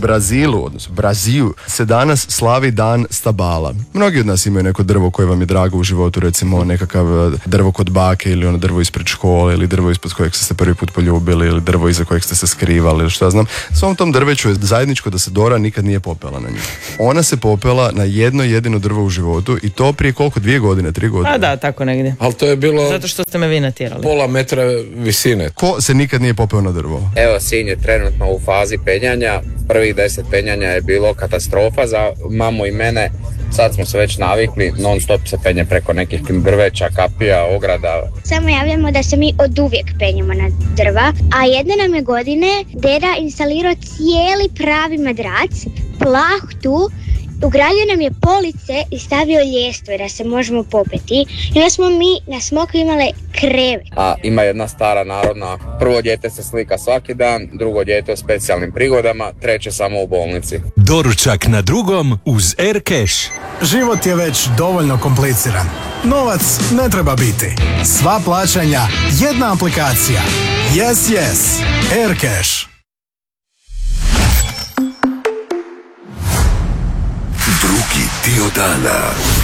Brazilu, odnosno Braziju, se danas slavi dan stabala. Mnogi od nas imaju neko drvo koje vam je drago u životu, recimo nekakav drvo kod bake ili ono drvo ispred škole ili drvo ispod kojeg ste se prvi put poljubili ili drvo iza kojeg ste se skrivali ili što ja znam. Svom tom drveću je zajedničko da se Dora nikad nije popela na nju. Ona se popela na jedno jedino drvo u životu i to prije koliko, 2 godine, 3 godine? A da, tako negdje. Ali to je bilo... Zato što ste me vi natjerali. Pola metra visine. Ko se nikad nije popeo na drvo? Evo, Sinj je trenutno u fazi penjanja. Prvih 10 penjanja je bilo katastrofa za mamu i mene. Sad smo se već navikli, non stop se penje preko nekih drveća, kapija, ograda. Samo javljamo da se mi od uvijek penjemo na drva, a jedne nam je godine deda instalirao cijeli pravi madrac, plahtu, ugradio nam je police i stavio ljestve da se možemo popeti. I onda smo mi na Smoku imali krevet. A ima jedna stara narodna, prvo dijete se slika svaki dan, drugo dijete u specijalnim prigodama, treće samo u bolnici. Doručak na drugom uz Aircash. Život je već dovoljno kompliciran. Novac ne treba biti. Sva plaćanja, jedna aplikacija. Yes. Aircash. Drugi dio dana.